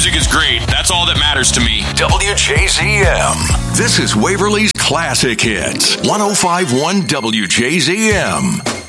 music is great. That's all that matters to me. WJZM. This is Waverly's Classic Hits. 105.1 WJZM.